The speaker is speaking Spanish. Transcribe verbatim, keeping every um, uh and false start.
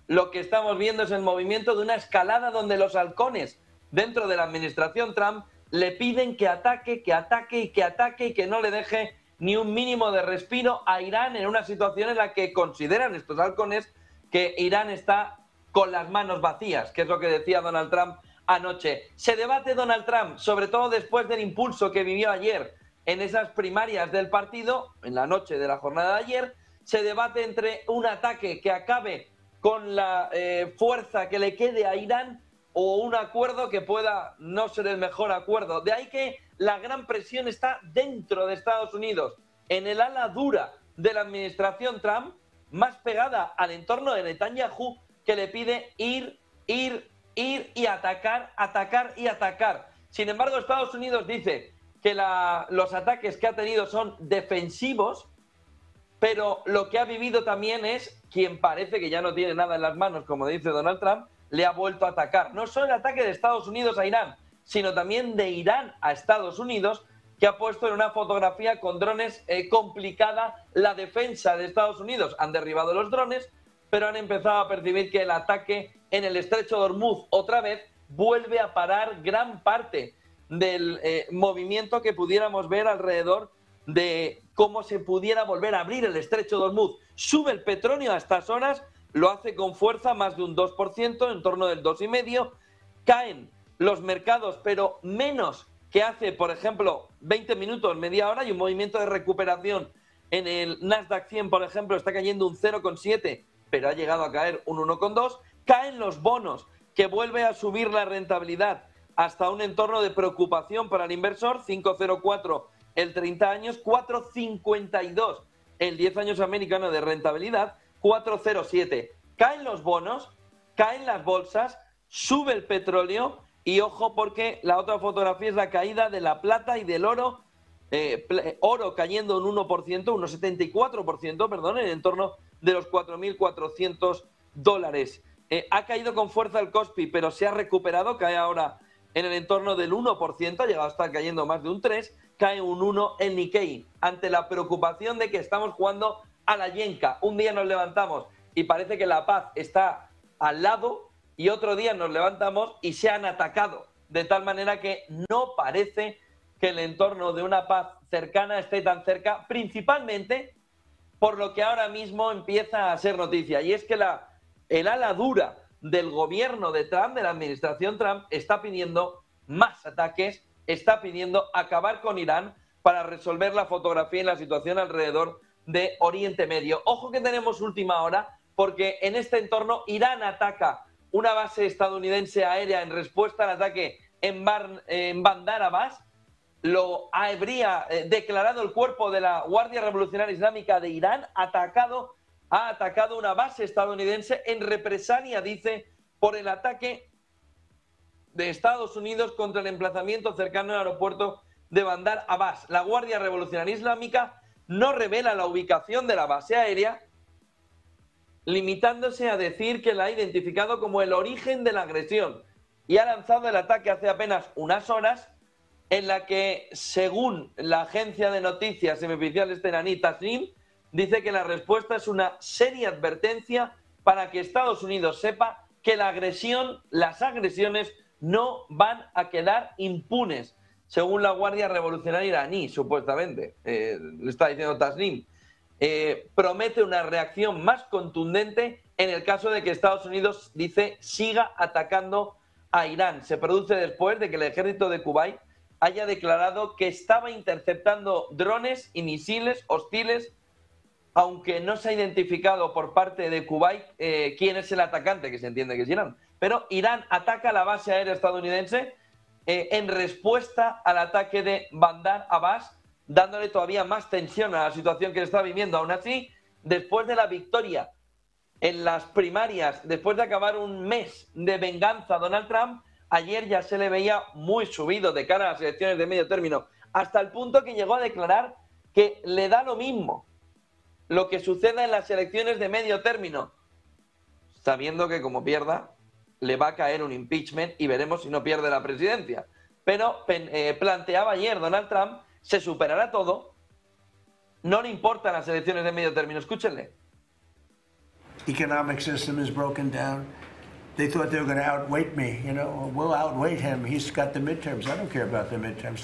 lo que estamos viendo es el movimiento de una escalada donde los halcones dentro de la administración Trump le piden que ataque, que ataque y que ataque y que no le deje ni un mínimo de respiro a Irán en una situación en la que consideran estos halcones que Irán está con las manos vacías, que es lo que decía Donald Trump anoche. Se debate Donald Trump, sobre todo después del impulso que vivió ayer en esas primarias del partido, en la noche de la jornada de ayer, se debate entre un ataque que acabe con la eh, fuerza que le quede a Irán o un acuerdo que pueda no ser el mejor acuerdo. De ahí que la gran presión está dentro de Estados Unidos, en el ala dura de la administración Trump, más pegada al entorno de Netanyahu, que le pide ir, ir, ir y atacar, atacar y atacar. Sin embargo, Estados Unidos dice que la, los ataques que ha tenido son defensivos, pero lo que ha vivido también es quien parece que ya no tiene nada en las manos, como dice Donald Trump, le ha vuelto a atacar. No solo el ataque de Estados Unidos a Irán, sino también de Irán a Estados Unidos, que ha puesto en una fotografía con drones eh, complicada la defensa de Estados Unidos. Han derribado los drones, pero han empezado a percibir que el ataque en el estrecho de Hormuz otra vez vuelve a parar gran parte del eh, movimiento que pudiéramos ver alrededor de cómo se pudiera volver a abrir el estrecho de Hormuz. Sube el petróleo a estas horas, lo hace con fuerza, más de un dos por ciento, en torno del dos coma cinco por ciento. Caen los mercados, pero menos que hace, por ejemplo, veinte minutos, media hora, y un movimiento de recuperación en el Nasdaq cien, por ejemplo, está cayendo un cero coma siete, pero ha llegado a caer un uno coma dos. Caen los bonos, que vuelve a subir la rentabilidad hasta un entorno de preocupación para el inversor, cinco coma cero cuatro el treinta años, cuatro coma cincuenta y dos el diez años americano de rentabilidad, cuatro coma cero siete. Caen los bonos, caen las bolsas, sube el petróleo y ojo porque la otra fotografía es la caída de la plata y del oro, eh, oro cayendo un uno por ciento, un uno coma setenta y cuatro por ciento, perdón, en el entorno de los cuatro mil cuatrocientos dólares. Eh, ha caído con fuerza el Kospi, pero se ha recuperado, cae ahora en el entorno del uno por ciento, ha llegado a estar cayendo más de un tres por ciento, cae un uno por ciento el Nikkei, ante la preocupación de que estamos jugando a la yenca. Un día nos levantamos y parece que la paz está al lado y otro día nos levantamos y se han atacado, de tal manera que no parece que el entorno de una paz cercana esté tan cerca, principalmente por lo que ahora mismo empieza a ser noticia, y es que la, el ala dura del gobierno de Trump, de la administración Trump, está pidiendo más ataques, está pidiendo acabar con Irán para resolver la fotografía y la situación alrededor de Oriente Medio. Ojo que tenemos última hora, porque en este entorno Irán ataca una base estadounidense aérea en respuesta al ataque en, Bar, en Bandar Abbas. Lo habría eh, declarado el cuerpo de la Guardia Revolucionaria Islámica de Irán, atacado, ha atacado una base estadounidense en represalia, dice, por el ataque de Estados Unidos contra el emplazamiento cercano al aeropuerto de Bandar Abbas. La Guardia Revolucionaria Islámica no revela la ubicación de la base aérea, limitándose a decir que la ha identificado como el origen de la agresión, y ha lanzado el ataque hace apenas unas horas, en la que, según la agencia de noticias semioficial esteraní Tasnim, dice que la respuesta es una seria advertencia para que Estados Unidos sepa que la agresión, las agresiones no van a quedar impunes, según la Guardia Revolucionaria iraní, supuestamente, eh, le está diciendo Tasnim. Eh, promete una reacción más contundente en el caso de que Estados Unidos, dice, siga atacando a Irán. Se produce después de que el ejército de Kuwait haya declarado que estaba interceptando drones y misiles hostiles, aunque no se ha identificado por parte de Kuwait eh, quién es el atacante, que se entiende que es Irán. Pero Irán ataca la base aérea estadounidense eh, en respuesta al ataque de Bandar Abbas, dándole todavía más tensión a la situación que se está viviendo. Aún así, después de la victoria en las primarias, después de acabar un mes de venganza a Donald Trump, ayer ya se le veía muy subido de cara a las elecciones de medio término, hasta el punto que llegó a declarar que le da lo mismo lo que suceda en las elecciones de medio término, sabiendo que como pierda, le va a caer un impeachment y veremos si no pierde la presidencia. Pero eh, planteaba ayer Donald Trump, se superará todo, no le importan las elecciones de medio término. Escúchenle. economic system is broken down. They thought they were going to outweight me. You know, we'll outweight him. He's got the midterms. I don't care about the midterms.